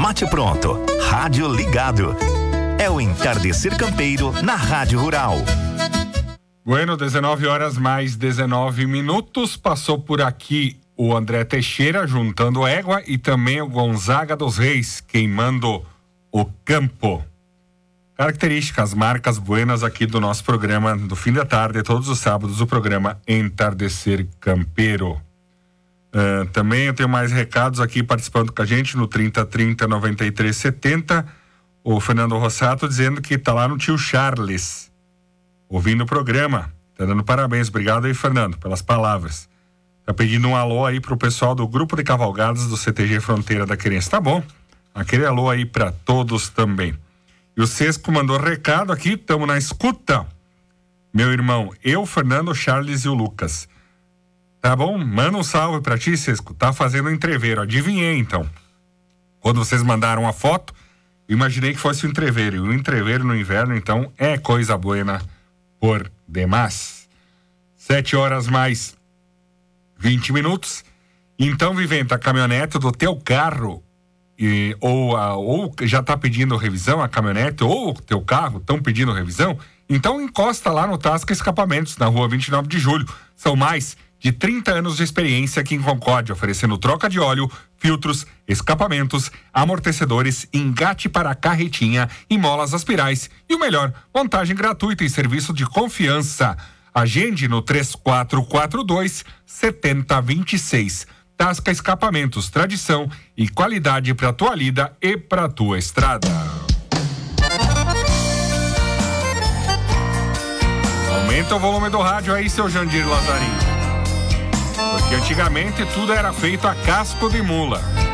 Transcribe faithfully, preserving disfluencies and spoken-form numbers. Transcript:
Mate pronto, rádio ligado. É o Entardecer Campeiro na Rádio Rural. Bueno, dezenove horas mais dezenove minutos. Passou por aqui o André Teixeira juntando égua e também o Gonzaga dos Reis queimando o campo. Características, marcas buenas aqui do nosso programa do fim da tarde, todos os sábados, o programa Entardecer Campeiro. Uh, também eu tenho mais recados aqui participando com a gente no trinta, trinta, noventa e três, setenta. O Fernando Rossato dizendo que tá lá no Tio Charles, ouvindo o programa. Tá dando parabéns. Obrigado aí, Fernando, pelas palavras. Tá pedindo um alô aí pro pessoal do grupo de cavalgadas do C T G Fronteira da Querência. Tá bom. Aquele alô aí pra todos também. E o Sesco mandou recado aqui, tamo na escuta. Meu irmão, eu, Fernando, Charles e o Lucas. Tá bom? Manda um salve pra ti, Sesco. Tá fazendo um entreveiro. Adivinhei, então. Quando vocês mandaram a foto, imaginei que fosse um entreveiro. E o entreveiro no inverno, então, é coisa buena por demais. Sete horas mais vinte minutos. Então, Viventa, a caminhonete do teu carro, e, ou, a, ou já tá pedindo revisão, a caminhonete ou o teu carro estão pedindo revisão, então encosta lá no Tasca Escapamentos, na rua vinte e nove de julho. São mais de trinta anos de experiência aqui em Concórdia, oferecendo troca de óleo, filtros, escapamentos, amortecedores, engate para carretinha e molas aspirais. E o melhor, montagem gratuita e serviço de confiança. Agende no três quatro quatro dois, sete zero dois seis. Tasca Escapamentos, tradição e qualidade para tua lida e para tua estrada. Aumenta o volume do rádio aí, seu Jandir Lazarinho. Porque antigamente tudo era feito a casco de mula.